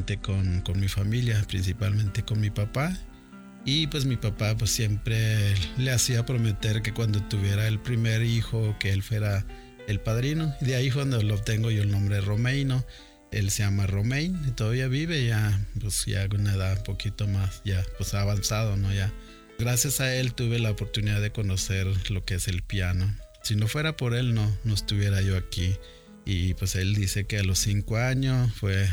presente con mi familia, principalmente con mi papá. Y pues mi papá pues siempre le hacía prometer que cuando tuviera el primer hijo, que él fuera el padrino. Y de ahí cuando lo obtengo yo el nombre Romain, ¿no? Él se llama Romain y todavía vive ya, pues ya con una edad un poquito más, ya pues avanzado, ¿no? Ya. Gracias a él tuve la oportunidad de conocer lo que es el piano. Si no fuera por él, no estuviera yo aquí. Y pues él dice que a los 5 años fue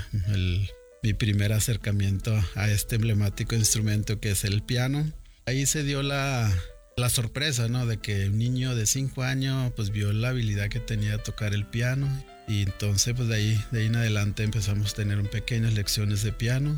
mi primer acercamiento a este emblemático instrumento que es el piano. Ahí se dio la sorpresa, ¿no? De que un niño de 5 años pues vio la habilidad que tenía de tocar el piano. Y entonces pues de ahí en adelante empezamos a tener pequeñas lecciones de piano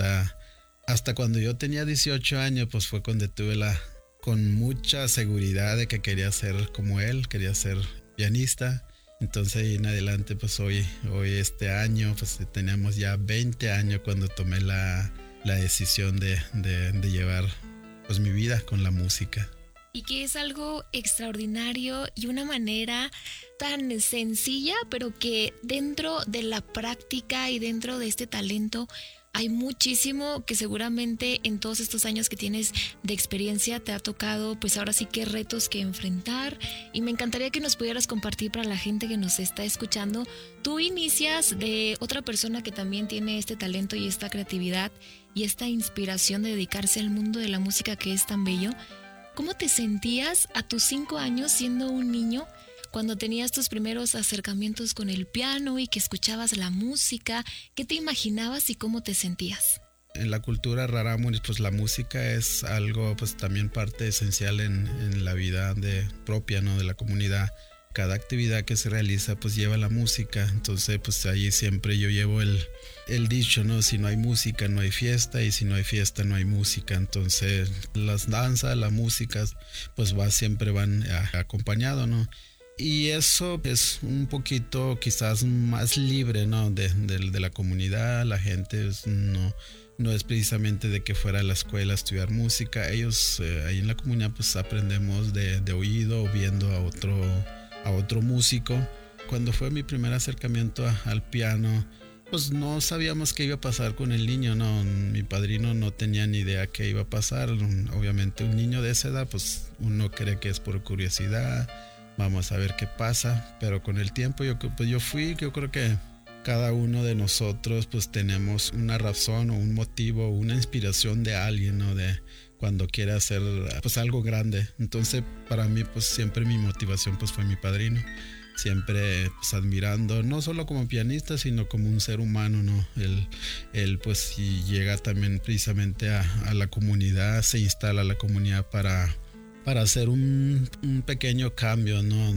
hasta cuando yo tenía 18 años, pues fue cuando tuve con mucha seguridad de que quería ser como él, quería ser pianista. Entonces ahí en adelante pues hoy este año pues tenemos ya 20 años cuando tomé la decisión de llevar pues mi vida con la música. Y que es algo extraordinario y una manera tan sencilla, pero que dentro de la práctica y dentro de este talento hay muchísimo que seguramente en todos estos años que tienes de experiencia te ha tocado, pues ahora sí que retos que enfrentar. Y me encantaría que nos pudieras compartir para la gente que nos está escuchando. Tú inicias de otra persona que también tiene este talento y esta creatividad y esta inspiración de dedicarse al mundo de la música que es tan bello. ¿Cómo te sentías a tus 5 años siendo un niño cuando tenías tus primeros acercamientos con el piano y que escuchabas la música? ¿Qué te imaginabas y cómo te sentías? En la cultura rarámuri, pues la música es algo, pues también parte esencial en la vida propia, ¿no? De la comunidad. Cada actividad que se realiza, pues lleva la música. Entonces, pues ahí siempre yo llevo el dicho, ¿no? Si no hay música, no hay fiesta, y si no hay fiesta, no hay música. Entonces, las danzas, la música, pues siempre van acompañado, ¿no? Y eso es un poquito quizás más libre, ¿no? De la comunidad. La gente no es precisamente de que fuera a la escuela a estudiar música. Ellos ahí en la comunidad pues aprendemos de oído, viendo a otro músico. Cuando fue mi primer acercamiento al piano, pues no sabíamos qué iba a pasar con el niño, ¿no? Mi padrino no tenía ni idea qué iba a pasar. Obviamente un niño de esa edad, pues uno cree que es por curiosidad. Vamos a ver qué pasa, pero con el tiempo yo creo que cada uno de nosotros pues tenemos una razón o un motivo o una inspiración de alguien, ¿no? De cuando quiere hacer pues algo grande. Entonces para mí pues siempre mi motivación pues fue mi padrino, siempre pues admirando, no solo como pianista sino como un ser humano, ¿no? Él pues llega también precisamente a la comunidad, se instala a la comunidad para hacer un pequeño cambio, ¿no?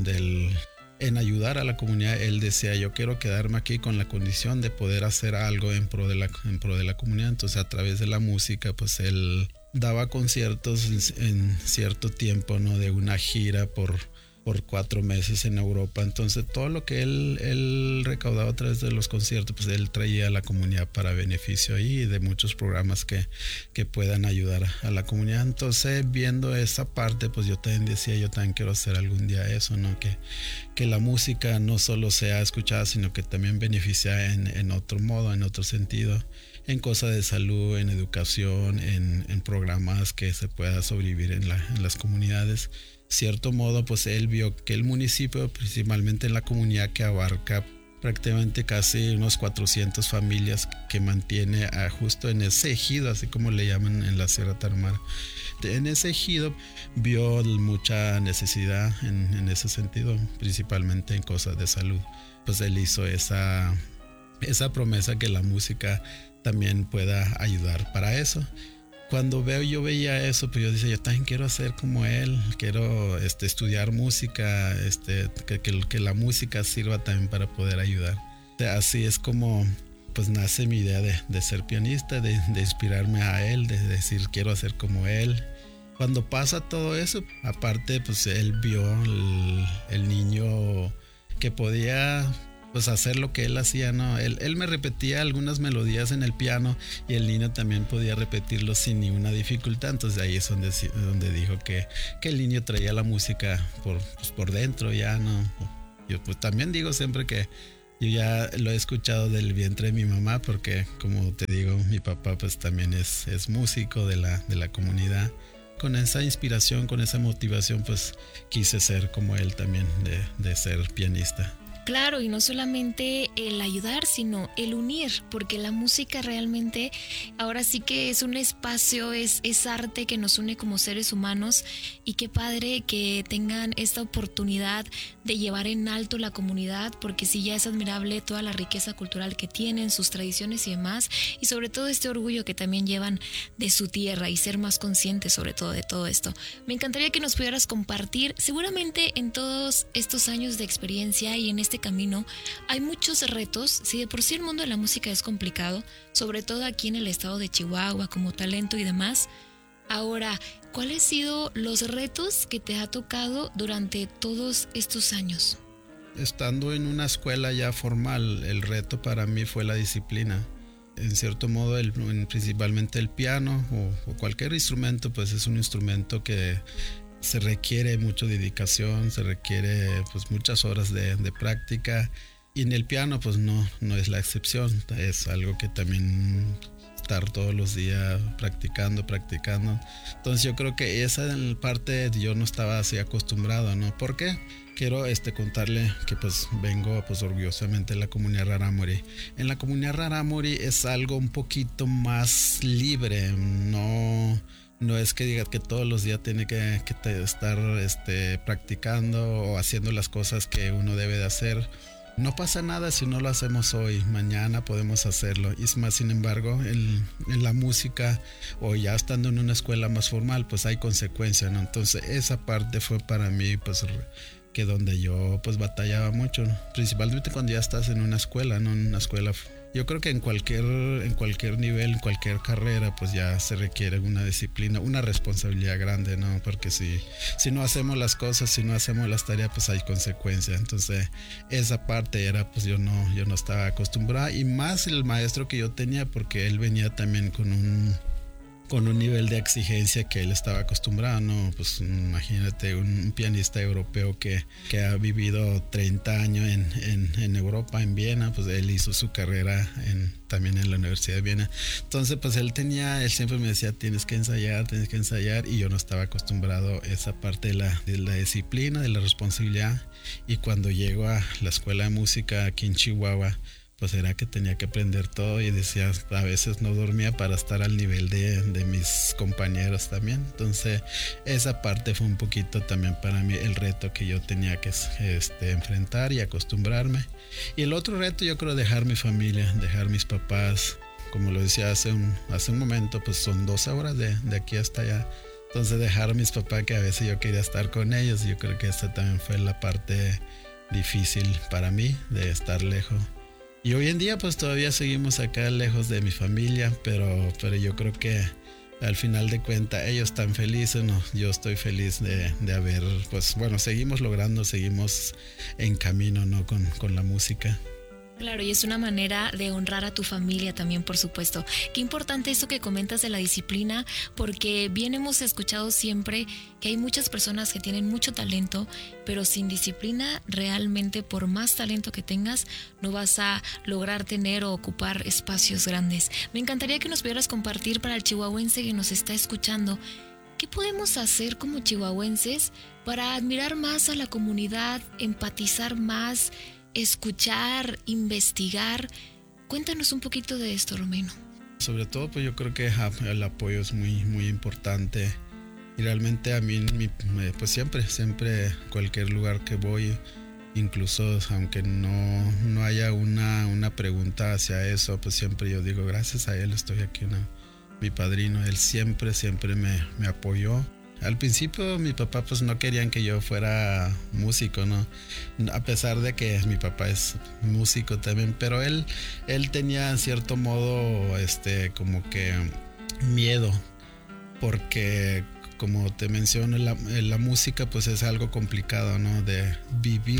En ayudar a la comunidad. Él decía, yo quiero quedarme aquí con la condición de poder hacer algo en pro de la comunidad. Entonces a través de la música pues él daba conciertos en cierto tiempo, ¿no? De una gira por 4 meses en Europa. Entonces todo lo que él recaudaba a través de los conciertos pues él traía a la comunidad para beneficio ahí, de muchos programas que puedan ayudar a la comunidad. Entonces viendo esa parte pues yo también decía, yo también quiero hacer algún día eso, ¿no? Que la música no solo sea escuchada sino que también beneficia en otro modo, en otro sentido, en cosas de salud, en educación, en programas que se pueda sobrevivir en las comunidades. Cierto modo pues él vio que el municipio, principalmente en la comunidad que abarca prácticamente casi unos 400 familias que mantiene justo en ese ejido, así como le llaman en la Sierra Tarahumara, en ese ejido vio mucha necesidad en ese sentido, principalmente en cosas de salud. Pues él hizo esa promesa que la música también pueda ayudar para eso. Cuando yo veía eso, pues yo decía, yo también quiero hacer como él, quiero estudiar música, que la música sirva también para poder ayudar. Así es como pues nace mi idea de ser pianista, de inspirarme a él, de decir quiero hacer como él. Cuando pasa todo eso, aparte pues él vio el niño que podía pues hacer lo que él hacía, ¿no? Él me repetía algunas melodías en el piano y el niño también podía repetirlo sin ninguna dificultad. Entonces ahí es donde dijo que el niño traía la música por dentro ya, ¿no? Yo pues también digo siempre que Yo ya lo he escuchado del vientre de mi mamá porque, como te digo, mi papá pues también es músico de la comunidad. Con esa inspiración, con esa motivación, pues quise ser como él también, de ser pianista. Claro, y no solamente el ayudar, sino el unir, porque la música realmente ahora sí que es un espacio, es arte que nos une como seres humanos, y qué padre que tengan esta oportunidad de llevar en alto la comunidad, porque sí, ya es admirable toda la riqueza cultural que tienen, sus tradiciones y demás, y sobre todo este orgullo que también llevan de su tierra y ser más conscientes sobre todo de todo esto. Me encantaría que nos pudieras compartir, seguramente en todos estos años de experiencia y en este camino hay muchos retos. Si de por sí el mundo de la música es complicado, sobre todo aquí en el estado de Chihuahua como talento y demás, ahora, ¿cuáles han sido los retos que te ha tocado durante todos estos años? Estando en una escuela ya formal, el reto para mí fue la disciplina. En cierto modo, principalmente el piano o cualquier instrumento, pues es un instrumento que se requiere mucha dedicación, se requiere pues muchas horas de práctica, y en el piano pues no es la excepción, es algo que también estar todos los días practicando. Entonces yo creo que esa parte yo no estaba así acostumbrado, ¿no? ¿Por qué? Quiero contarle que pues vengo pues orgullosamente de la comunidad Rarámuri. En la comunidad Rarámuri es algo un poquito más libre, no es que diga que todos los días tiene que estar practicando o haciendo las cosas que uno debe de hacer. No pasa nada si no lo hacemos hoy, mañana podemos hacerlo. Y es más, sin embargo, en la música o ya estando en una escuela más formal, pues hay consecuencias, ¿no? Entonces esa parte fue para mí pues que donde yo pues batallaba mucho, ¿no? Principalmente cuando ya estás en una escuela, ¿no? En una escuela. Yo creo que en cualquier nivel, en cualquier carrera, pues ya se requiere una disciplina, una responsabilidad grande, ¿no? Porque si no hacemos las cosas, si no hacemos las tareas, pues hay consecuencias. Entonces, esa parte era, pues yo no estaba acostumbrada, y más el maestro que yo tenía, porque él venía también con un nivel de exigencia que él estaba acostumbrado, ¿no? Pues imagínate un pianista europeo que ha vivido 30 años en Europa, en Viena, pues él hizo su carrera también en la Universidad de Viena. Entonces pues él siempre me decía, tienes que ensayar, y yo no estaba acostumbrado a esa parte de la disciplina, de la responsabilidad. Y cuando llego a la escuela de música aquí en Chihuahua, pues era que tenía que aprender todo, y decía, a veces no dormía para estar al nivel de mis compañeros también. Entonces esa parte fue un poquito también para mí el reto que yo tenía que enfrentar y acostumbrarme. Y el otro reto, yo creo, dejar mi familia, dejar mis papás. Como lo decía hace un momento, pues son 12 horas de aquí hasta allá. Entonces dejar a mis papás, que a veces yo quería estar con ellos, yo creo que esa también fue la parte difícil para mí, de estar lejos. Y hoy en día pues todavía seguimos acá lejos de mi familia, pero yo creo que al final de cuentas ellos están felices, ¿no? Yo estoy feliz de haber, pues bueno, seguimos en camino, ¿no? Con la música. Claro, y es una manera de honrar a tu familia también, por supuesto. Qué importante eso que comentas de la disciplina, porque bien hemos escuchado siempre que hay muchas personas que tienen mucho talento, pero sin disciplina, realmente por más talento que tengas, no vas a lograr tener o ocupar espacios grandes. Me encantaría que nos pudieras compartir para el chihuahuense que nos está escuchando, ¿qué podemos hacer como chihuahuenses para admirar más a la comunidad, empatizar más, escuchar, investigar? Cuéntanos un poquito de esto, Romeno. Sobre todo, pues yo creo que el apoyo es muy, muy importante. Y realmente a mí, pues siempre, cualquier lugar que voy, incluso aunque no haya una pregunta hacia eso, pues siempre yo digo, gracias a él estoy aquí, ¿no? Mi padrino, él siempre me apoyó. Al principio mi papá pues no querían que yo fuera músico, ¿no? A pesar de que mi papá es músico también, pero él tenía en cierto modo como que miedo, porque como te menciono, la música pues es algo complicado, ¿no? De vivir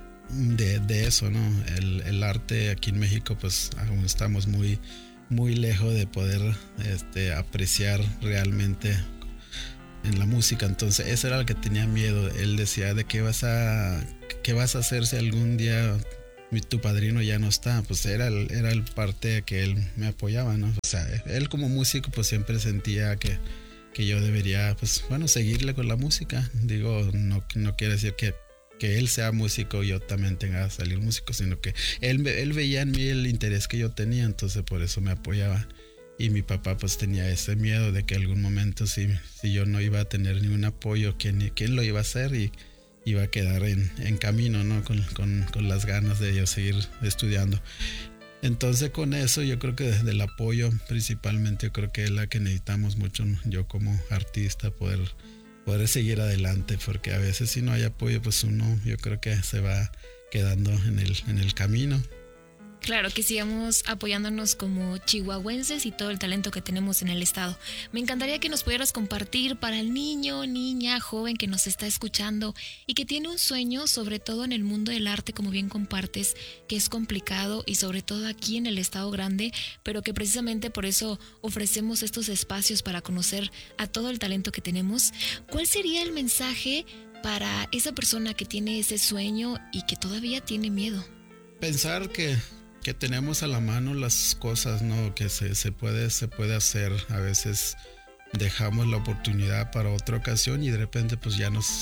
de eso, ¿no? El arte aquí en México pues aún estamos muy, muy lejos de poder apreciar realmente en la música. Entonces eso era lo que tenía miedo. Él decía, de qué vas a hacer si algún día tu padrino ya no está, pues era el parte que él me apoyaba, ¿no? O sea, él como músico pues siempre sentía que yo debería, pues bueno, seguirle con la música. Digo, no quiere decir que él sea músico y yo también tenga que salir músico, sino que él veía en mí el interés que yo tenía, entonces por eso me apoyaba. Y mi papá pues tenía ese miedo de que algún momento si yo no iba a tener ningún apoyo, ¿quién lo iba a hacer? Y iba a quedar en camino, ¿no? Con las ganas de yo seguir estudiando. Entonces con eso yo creo que desde el apoyo principalmente yo creo que es la que necesitamos mucho, ¿no? Yo como artista poder seguir adelante, porque a veces si no hay apoyo pues uno yo creo que se va quedando en el camino. Claro, que sigamos apoyándonos como chihuahuenses y todo el talento que tenemos en el estado. Me encantaría que nos pudieras compartir para el niño, niña, joven que nos está escuchando y que tiene un sueño, sobre todo en el mundo del arte, como bien compartes, que es complicado y sobre todo aquí en el estado grande, pero que precisamente por eso ofrecemos estos espacios para conocer a todo el talento que tenemos. ¿Cuál sería el mensaje para esa persona que tiene ese sueño y que todavía tiene miedo? Pensar que tenemos a la mano las cosas, ¿no? Que se puede hacer. A veces dejamos la oportunidad para otra ocasión y de repente pues ya no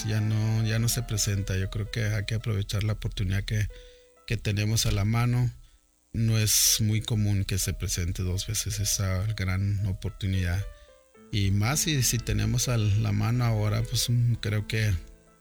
se presenta. Yo creo que hay que aprovechar la oportunidad que tenemos a la mano. No es muy común que se presente dos veces esa gran oportunidad. Y más si tenemos a la mano ahora, pues creo que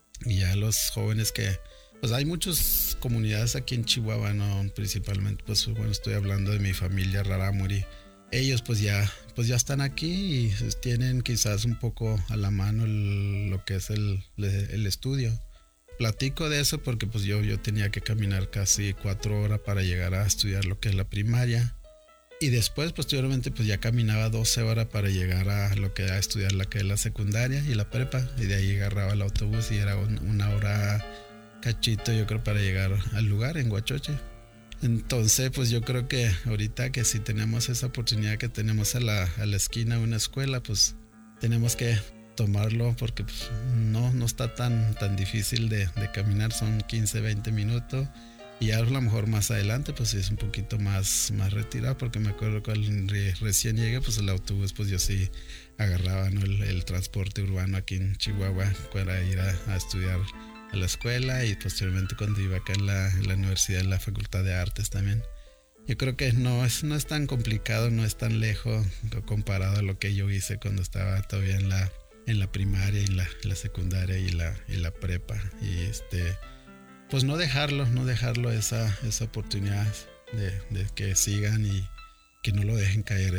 ya los jóvenes pues hay muchas comunidades aquí en Chihuahua, ¿no? Principalmente, pues bueno, estoy hablando de mi familia Rarámuri. Ellos pues ya están aquí y tienen quizás un poco a la mano lo que es el estudio. Platico de eso porque pues yo tenía que caminar casi 4 horas para llegar a estudiar lo que es la primaria. Y después, posteriormente, pues ya caminaba 12 horas para llegar a lo que era estudiar la que es la secundaria y la prepa. Y de ahí agarraba el autobús y era una hora cachito, yo creo, para llegar al lugar en Huachoche. Entonces pues yo creo que ahorita que si tenemos esa oportunidad que tenemos a la esquina una escuela, pues tenemos que tomarlo porque pues, no está tan difícil de caminar, son 15-20 minutos y a lo mejor más adelante pues es un poquito más retirado, porque me acuerdo cuando recién llegué pues el autobús pues yo sí agarraba, ¿no? el transporte urbano aquí en Chihuahua para ir a estudiar a la escuela y posteriormente cuando iba acá en la universidad, en la Facultad de Artes también. Yo creo que no es tan complicado, no es tan lejos comparado a lo que yo hice cuando estaba todavía en la primaria y la secundaria y la prepa. Y pues no dejarlo esa oportunidad de que sigan y que no lo dejen caer,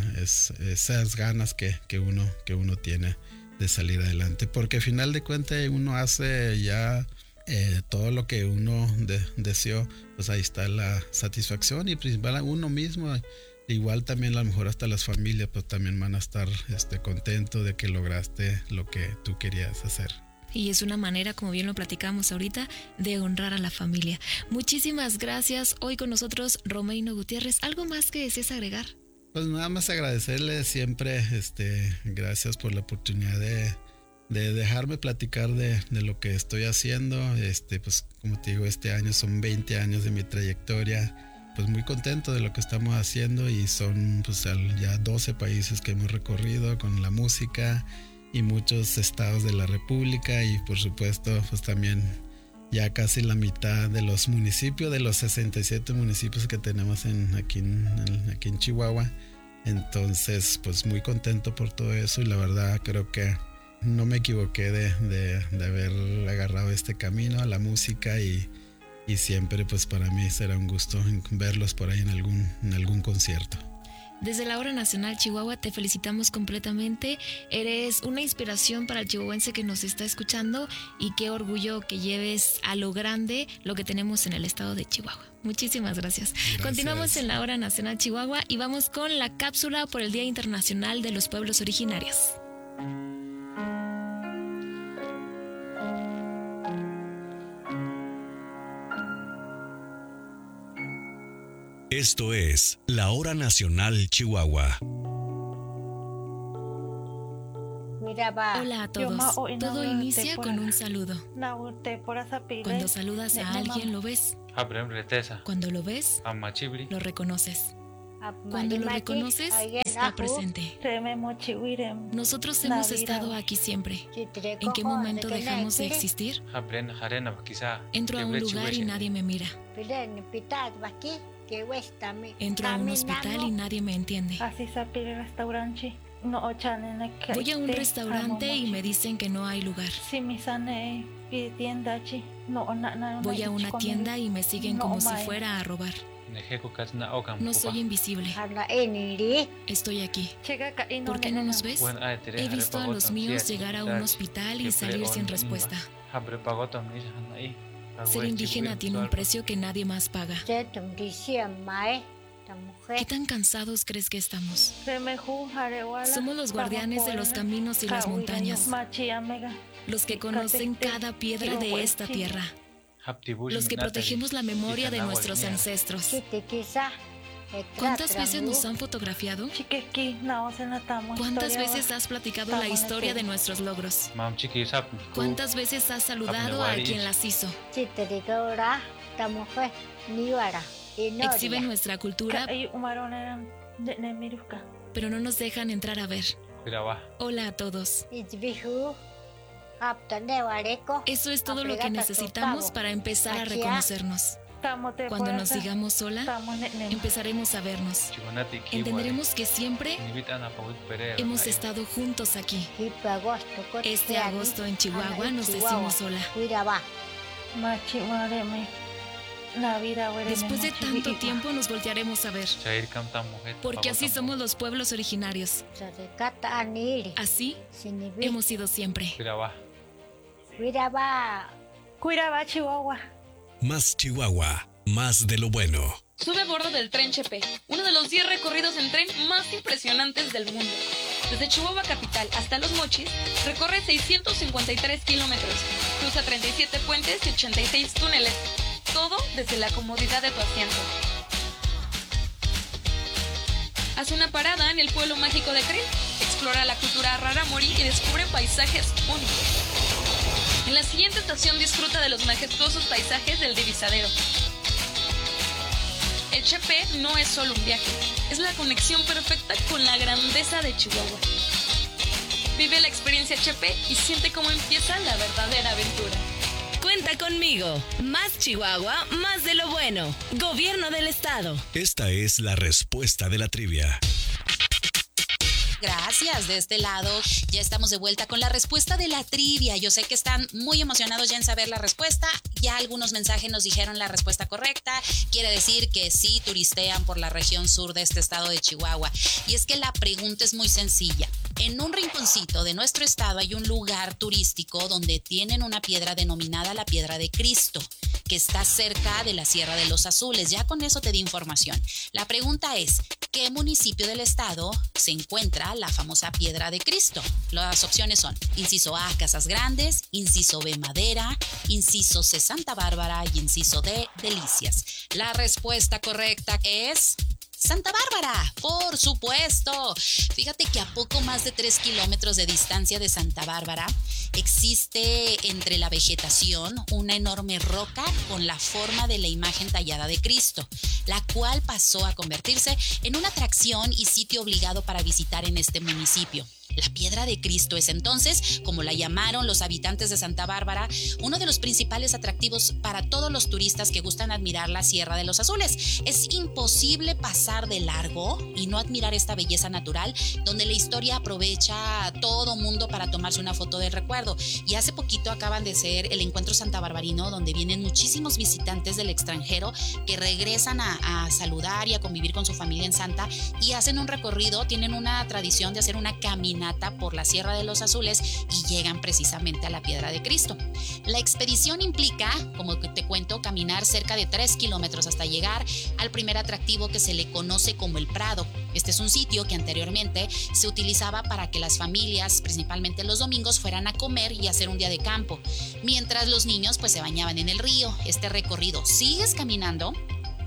esas ganas que uno tiene de salir adelante, porque al final de cuentas uno hace ya todo lo que uno deseó, pues ahí está la satisfacción y principal a uno mismo. Igual también a lo mejor hasta las familias pues también van a estar contentos de que lograste lo que tú querías hacer. Y es una manera, como bien lo platicamos ahorita, de honrar a la familia. Muchísimas gracias. Hoy con nosotros Romaino Gutiérrez. ¿Algo más que desees agregar? Pues nada más agradecerle siempre, gracias por la oportunidad de dejarme platicar de lo que estoy haciendo. Pues como te digo, este año son 20 años de mi trayectoria. Pues muy contento de lo que estamos haciendo y son pues ya 12 países que hemos recorrido con la música y muchos estados de la República y por supuesto pues también ya casi la mitad de los municipios, de los 67 municipios que tenemos aquí en Chihuahua. Entonces, pues muy contento por todo eso y la verdad creo que no me equivoqué de haber agarrado este camino a la música y siempre pues para mí será un gusto verlos por ahí en algún concierto. Desde la Hora Nacional Chihuahua te felicitamos completamente. Eres una inspiración para el chihuahuense que nos está escuchando y qué orgullo que lleves a lo grande lo que tenemos en el estado de Chihuahua. Muchísimas gracias. Continuamos en la Hora Nacional Chihuahua y vamos con la cápsula por el Día Internacional de los Pueblos Originarios. Esto es la Hora Nacional Chihuahua. Hola a todos. Todo inicia con un saludo. Cuando saludas a alguien, lo ves. Cuando lo ves, lo reconoces. Cuando lo reconoces, está presente. Nosotros hemos estado aquí siempre. ¿En qué momento dejamos de existir? Entro a un lugar y nadie me mira. Entro a un hospital y nadie me entiende. Voy a un restaurante y me dicen que no hay lugar. Voy a una tienda y me siguen como si fuera a robar. No soy invisible. Estoy aquí. ¿Por qué no nos ves? He visto a los míos llegar a un hospital y salir sin respuesta. Ser indígena tiene un precio que nadie más paga. ¿Qué tan cansados crees que estamos? Somos los guardianes de los caminos y las montañas, los que conocen cada piedra de esta tierra, los que protegemos la memoria de nuestros ancestros. ¿Cuántas veces nos han fotografiado? ¿Cuántas veces has platicado la historia de nuestros logros? ¿Cuántas veces has saludado a quien las hizo? Exhiben nuestra cultura, pero no nos dejan entrar a ver. Hola a todos. Eso es todo lo que necesitamos para empezar a reconocernos. Cuando nos digamos hola, empezaremos a vernos. Entenderemos que siempre hemos estado juntos aquí. Este agosto en Chihuahua nos decimos hola. Después de tanto tiempo nos voltearemos a ver, porque así somos los pueblos originarios. Así hemos sido siempre. Cuiraba, Chihuahua. Más Chihuahua, más de lo bueno. Sube a bordo del tren Chepe, uno de los 10 recorridos en tren más impresionantes del mundo. Desde Chihuahua capital hasta Los Mochis, recorre 653 kilómetros, cruza 37 puentes y 86 túneles, todo desde la comodidad de tu asiento. Haz una parada en el pueblo mágico de Krill, explora la cultura rarámuri y descubre paisajes únicos. En la siguiente estación disfruta de los majestuosos paisajes del Divisadero. El Chepe no es solo un viaje, es la conexión perfecta con la grandeza de Chihuahua. Vive la experiencia Chepe y siente cómo empieza la verdadera aventura. Cuenta conmigo. Más Chihuahua, más de lo bueno. Gobierno del Estado. Esta es la respuesta de la trivia. Gracias, de este lado ya estamos de vuelta con la respuesta de la trivia. Yo sé que están muy emocionados ya en saber la respuesta. Ya algunos mensajes nos dijeron la respuesta correcta. Quiere decir que sí turistean por la región sur de este estado de Chihuahua. Y es que la pregunta es muy sencilla. En un rinconcito de nuestro estado hay un lugar turístico donde tienen una piedra denominada la Piedra de Cristo, que está cerca de la Sierra de los Azules. Ya con eso te di información. La pregunta es, ¿qué municipio del estado se encuentra la famosa Piedra de Cristo? Las opciones son inciso A, Casas Grandes, inciso B, Madera, inciso C, Santa Bárbara y inciso D, Delicias. La respuesta correcta es Santa Bárbara, por supuesto. Fíjate que a poco más de 3 kilómetros de distancia de Santa Bárbara existe entre la vegetación una enorme roca con la forma de la imagen tallada de Cristo, la cual pasó a convertirse en una atracción y sitio obligado para visitar en este municipio. La Piedra de Cristo es entonces, como la llamaron los habitantes de Santa Bárbara, uno de los principales atractivos para todos los turistas que gustan admirar la Sierra de los Azules. Es imposible pasar de largo y no admirar esta belleza natural, donde la historia aprovecha a todo mundo para tomarse una foto del recuerdo. Y hace poquito acaban de ser el Encuentro Santabarbarino, donde vienen muchísimos visitantes del extranjero que regresan a saludar y a convivir con su familia en Santa y hacen un recorrido, tienen una tradición de hacer una caminata por la Sierra de los Azules y llegan precisamente a la Piedra de Cristo. La expedición implica, como te cuento, caminar cerca de 3 kilómetros hasta llegar al primer atractivo que se le conoce como el Prado. Este es un sitio que anteriormente se utilizaba para que las familias, principalmente los domingos, fueran a comer y hacer un día de campo, mientras los niños pues se bañaban en el río. Este recorrido sigues caminando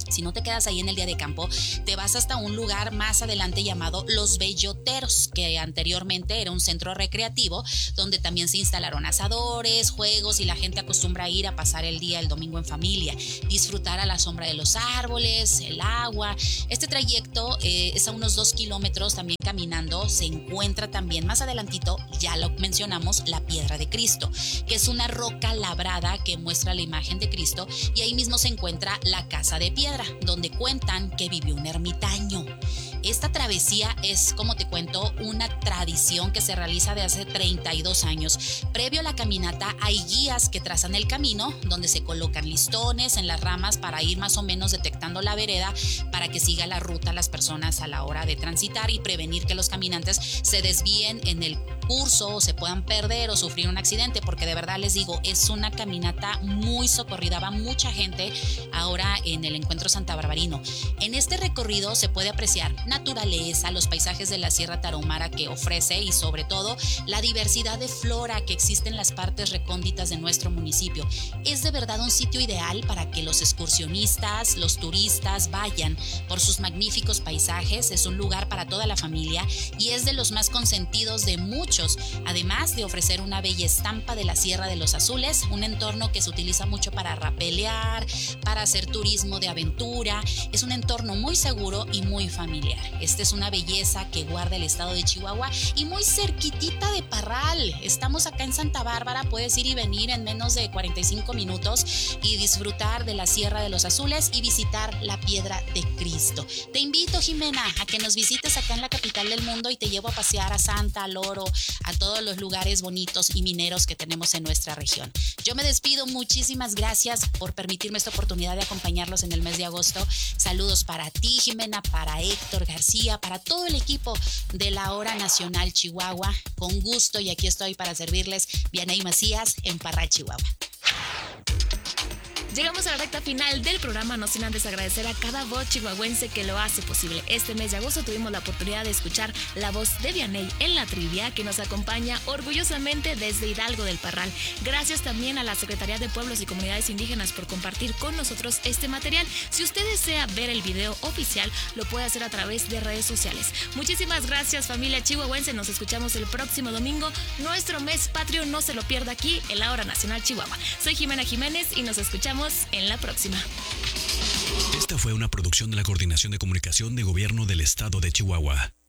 Si no te quedas ahí en el día de campo, te vas hasta un lugar más adelante llamado Los Belloteros, que anteriormente era un centro recreativo donde también se instalaron asadores, juegos y la gente acostumbra a ir a pasar el día el domingo en familia, disfrutar a la sombra de los árboles, el agua. Este trayecto es a unos 2 kilómetros también caminando. Se encuentra también más adelantito, ya lo mencionamos, la Piedra de Cristo, que es una roca labrada que muestra la imagen de Cristo, y ahí mismo se encuentra la Casa de Piedra, donde cuentan que vivió un ermitaño. Esta travesía es, como te cuento, una tradición que se realiza de hace 32 años. Previo a la caminata hay guías que trazan el camino, donde se colocan listones en las ramas para ir más o menos detectando la vereda para que siga la ruta las personas a la hora de transitar y prevenir que los caminantes se desvíen en el curso o se puedan perder o sufrir un accidente, porque de verdad les digo, es una caminata muy socorrida, va mucha gente ahora en el Encuentro Santa Barbarino. En este recorrido se puede apreciar naturaleza, los paisajes de la Sierra Tarahumara que ofrece y sobre todo la diversidad de flora que existe en las partes recónditas de nuestro municipio. Es de verdad un sitio ideal para que los excursionistas, los turistas vayan por sus magníficos paisajes. Es un lugar para toda la familia y es de los más consentidos de muchos, además de ofrecer una bella estampa de la Sierra de los Azules, un entorno que se utiliza mucho para rapelear, para hacer turismo de aventura. Es un entorno muy seguro y muy familiar. Esta es una belleza que guarda el estado de Chihuahua y muy cerquitita de Parral. Estamos acá en Santa Bárbara, puedes ir y venir en menos de 45 minutos y disfrutar de la Sierra de los Azules y visitar la Piedra de Cristo. Te invito, Jimena, a que nos visites acá en la capital del mundo y te llevo a pasear a Santa, al Oro, a todos los lugares bonitos y mineros que tenemos en nuestra región. Yo me despido, muchísimas gracias por permitirme esta oportunidad de acompañarlos en el mes de agosto. Saludos para ti, Jimena, para Héctor García, para todo el equipo de la Hora Nacional Chihuahua. Con gusto, y aquí estoy para servirles, Vianey Macías, en Parral, Chihuahua. Llegamos a la recta final del programa, no sin antes agradecer a cada voz chihuahuense que lo hace posible. Este mes de agosto tuvimos la oportunidad de escuchar la voz de Vianey en la trivia, que nos acompaña orgullosamente desde Hidalgo del Parral. Gracias también a la Secretaría de Pueblos y Comunidades Indígenas por compartir con nosotros este material. Si usted desea ver el video oficial, lo puede hacer a través de redes sociales. Muchísimas gracias, familia chihuahuense. Nos escuchamos el próximo domingo. Nuestro mes patrio no se lo pierda aquí en la Hora Nacional Chihuahua. Soy Jimena Jiménez y nos escuchamos en la próxima. Esta fue una producción de la Coordinación de Comunicación de Gobierno del Estado de Chihuahua.